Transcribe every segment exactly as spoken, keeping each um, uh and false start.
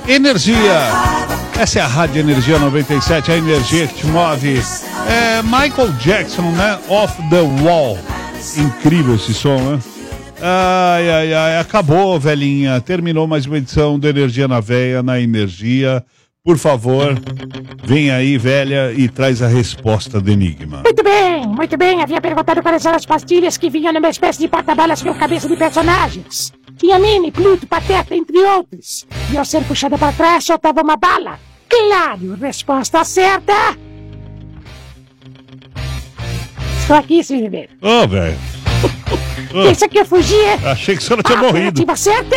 Energia. Essa é a Rádio Energia noventa e sete, a energia que te move. É Michael Jackson, né? Off the Wall. Incrível esse som, né? Ai, ai, ai, acabou, velhinha. Terminou mais uma edição do Energia na Veia, na Energia. Por favor, vem aí, velha, e traz a resposta do enigma. Muito bem, muito bem. Havia perguntado quais eram as pastilhas que vinham numa espécie de porta-balas com cabeça de personagens. Tinha Minnie, Pluto, Pateta, entre outros. E ao ser puxada para trás, soltava uma bala. Claro, resposta certa. Estou aqui, Silvio Ribeiro. Ô, oh, velho. Pensa que eu fugia? Achei que você não tinha ah, morrido. Alternativa certa?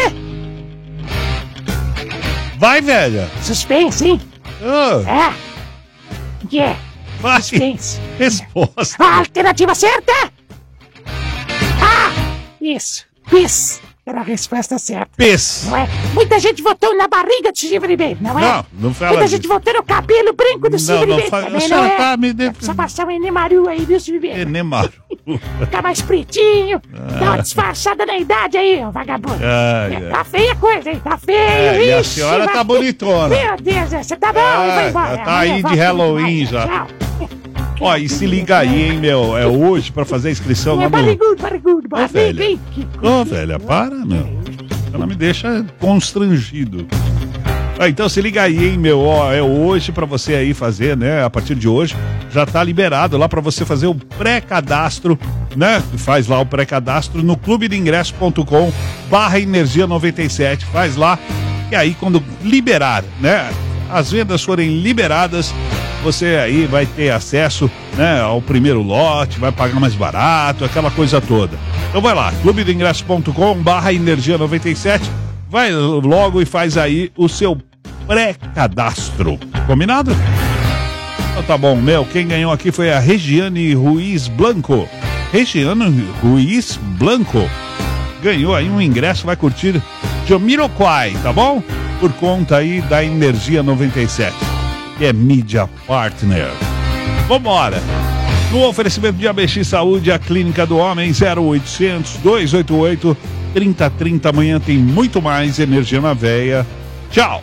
Vai, velha. Suspense, hein? Oh. É. O que é? Vai. Suspense. Resposta. A alternativa certa? Ah, isso. Pis. Era a resposta certa. Pis. Não é? Muita gente votou na barriga do Silvio Ribeiro, não é? Não, não fala Muita disso. gente votou no cabelo branco do Silvio não, Ribeiro fa... também, a não é? tá me de... Precisa passar um Enemaru aí, viu, Silvio Ribeiro? Enemaru. Ficar mais pretinho, ah. Dá uma disfarçada na idade aí, ó, vagabundo. Ai, é, ai. Tá feia a coisa, hein? Tá feio, é, E a Ixi, senhora vai... tá bonitona. Meu Deus, você tá bom, é, vai embora. Tá aí de Halloween já. Tchau. Ó, e se liga aí, hein, meu. É hoje pra fazer a inscrição. É, very good, very good. Ô, velha. Ô, velha, para, meu. Ela me deixa constrangido. Ah, então se liga aí, hein, meu. Ó, é hoje pra você aí fazer, né? A partir de hoje já tá liberado lá pra você fazer o pré-cadastro, né? Faz lá o pré-cadastro no clube de ingresso ponto com barra energia noventa e sete. Faz lá. E aí quando liberar, né? As vendas forem liberadas, você aí vai ter acesso, né, ao primeiro lote, vai pagar mais barato, aquela coisa toda. Então vai lá, clube de ingresso ponto com barra energia noventa e sete, vai logo e faz aí o seu pré-cadastro. Combinado? Então tá bom, meu, quem ganhou aqui foi a Regiane Ruiz Blanco. Regiane Ruiz Blanco ganhou aí um ingresso, vai curtir Jamiroquai, tá bom? Por conta aí da Energia noventa e sete. Que é Media Partner. Vambora! No oferecimento de A B X Saúde, a Clínica do Homem, zero oitocentos, dois oito oito, trinta trinta. Amanhã tem muito mais Energia na Veia. Tchau!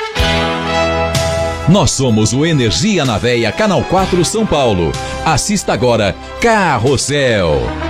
Nós somos o Energia na Veia, Canal quatro São Paulo. Assista agora Carrossel.